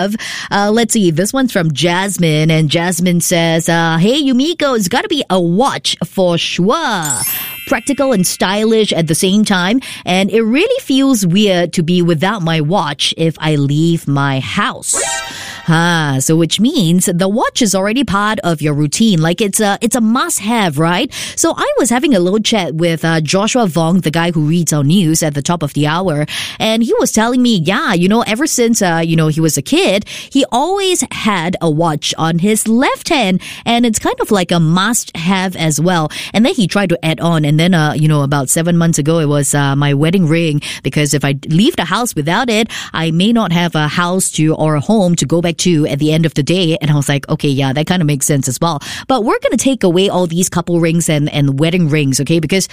love. Let's see. This one's from Jasmine, and Jasmine says, hey, Yumiko, it's got to be a watch for sure. Practical and stylish at the same time, and it really feels weird to be without my watch if I leave my house. So which means the watch is already part of your routine. Like it's a must-have, right? So I was having a little chat with Joshua Vong, the guy who reads our news at the top of the hour, and he was telling me, ever since he was a kid, he always had a watch on his left hand, and it's kind of like a must-have as well. And then he tried to add on, and then about 7 months ago, it was my wedding ring, because if I leave the house without it, I may not have a house or a home to go back to at the end of the day. And I was like, okay, yeah, that kind of makes sense as well. But we're going to take away all these couple rings and wedding rings, okay? Because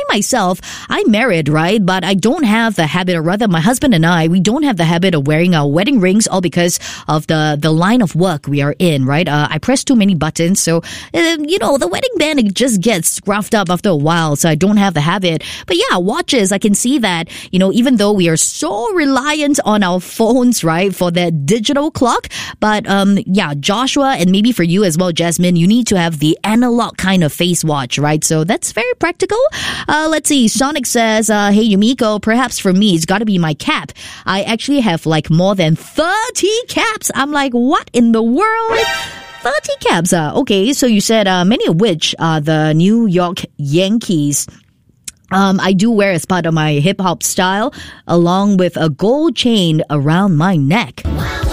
I'm married, right? But I don't have the habit, or rather my husband and I, we don't have the habit of wearing our wedding rings, all because of the line of work we are in, right? I press too many buttons. So, the wedding band, it just gets scruffed up after a while. So I don't have the habit. But yeah, watches, I can see that, even though we are so reliant on our phones, right, for that digital clock. But Joshua, and maybe for you as well, Jasmine, you need to have the analog kind of face watch, right? So that's very practical. Let's see. Sonic says, hey, Yumiko, perhaps for me, it's got to be my cap. I actually have like more than 30 caps. I'm like, what in the world? 30 caps. Okay, so you said many of which are the New York Yankees. I do wear as part of my hip-hop style, along with a gold chain around my neck.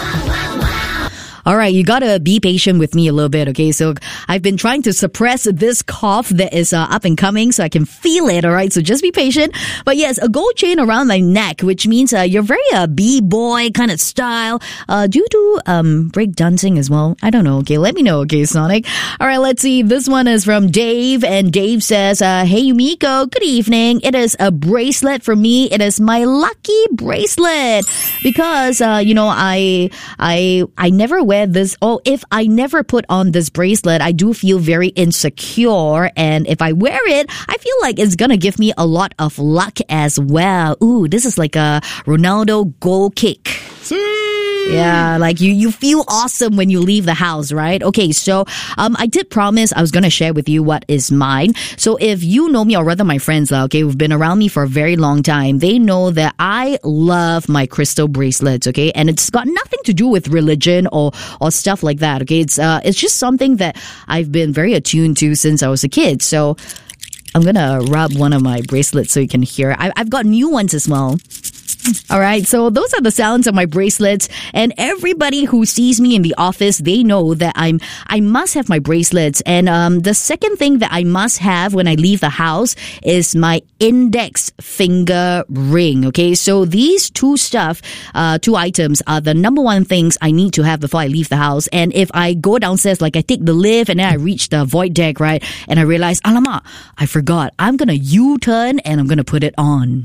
All right, you gotta be patient with me a little bit, okay? So I've been trying to suppress this cough that is up and coming, so I can feel it, all right? So just be patient. But yes, a gold chain around my neck, which means you're very b-boy kind of style. Do you do break dancing as well? I don't know, okay? Let me know, okay, Sonic? All right, let's see. This one is from Dave, and Dave says, hey, Yumiko, good evening. It is a bracelet for me. It is my lucky bracelet because, I never wear this, or if I never put on this bracelet, I do feel very insecure, and if I wear it, I feel like it's gonna give me a lot of luck as well. Ooh, this is like a Ronaldo goal kick. Yeah, like you feel awesome when you leave the house, right? Okay, so I did promise I was going to share with you what is mine. So if you know me, or rather my friends, okay, who've been around me for a very long time, they know that I love my crystal bracelets, okay? And it's got nothing to do with religion or stuff like that, okay? It's just something that I've been very attuned to since I was a kid. So I'm going to rub one of my bracelets so you can hear. I've got new ones as well. All right, so those are the sounds of my bracelets, and everybody who sees me in the office, they know that I must have my bracelets. And the second thing that I must have when I leave the house is my index finger ring. Okay, so these two items are the number one things I need to have before I leave the house. And if I go downstairs, like I take the lift and then I reach the void deck, right, and I realize, alamak, I forgot, I'm gonna U-turn and I'm gonna put it on.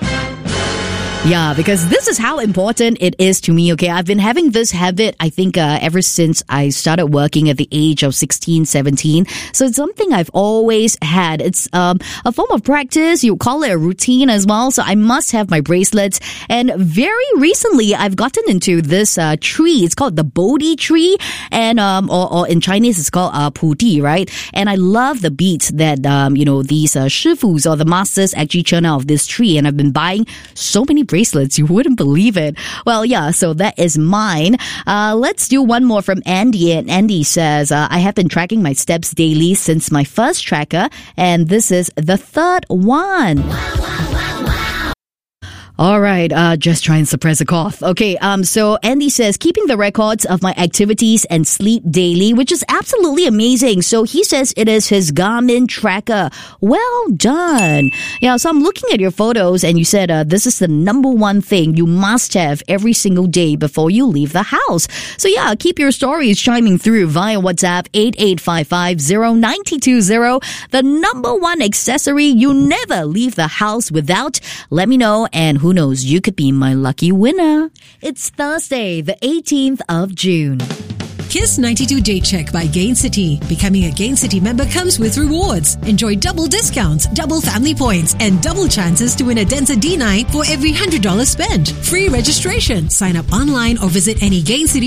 Yeah, because this is how important it is to me, okay? I've been having this habit, I think, ever since I started working at the age of 16, 17. So it's something I've always had. It's a form of practice. You call it a routine as well. So I must have my bracelets. And very recently, I've gotten into this tree. It's called the Bodhi tree. And, or in Chinese, it's called Pu Di, right? And I love the beads that, these shifus or the masters actually churn out of this tree. And I've been buying so many bracelets, you wouldn't believe it. Well, yeah, so that is mine. Let's do one more from Andy. And Andy says, I have been tracking my steps daily since my first tracker, and this is the third one. All right, just try and suppress a cough. Okay, so Andy says, keeping the records of my activities and sleep daily, which is absolutely amazing. So he says it is his Garmin tracker. Well done. Yeah, so I'm looking at your photos and you said this is the number one thing you must have every single day before you leave the house. So yeah, keep your stories chiming through via WhatsApp 88550920. The number one accessory you never leave the house without. Let me know, and who knows, you could be my lucky winner. It's Thursday, the 18th of June. Kiss 92 Date Check by Gain City. Becoming a Gain City member comes with rewards. Enjoy double discounts, double family points, and double chances to win a Denza D9 for every $100 spent. Free registration. Sign up online or visit any Gain City